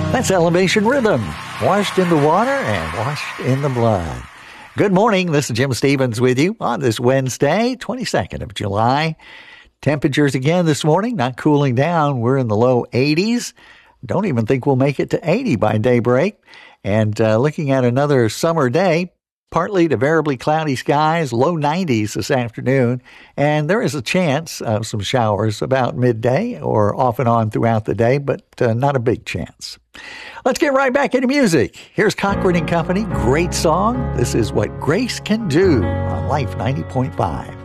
That's Elevation Rhythm, washed in the water and washed in the blood. Good morning, this is Jim Stevens with you on this Wednesday, 22nd of July. Temperatures again this morning, not cooling down. We're in the low 80s. Don't even think we'll make it to 80 by daybreak. And looking at another summer day, partly to variably cloudy skies, low 90s this afternoon, and there is a chance of some showers about midday or off and on throughout the day, but not a big chance. Let's get right back into music. Here's Cochran and Company, great song. This is What Grace Can Do on Life 90.5.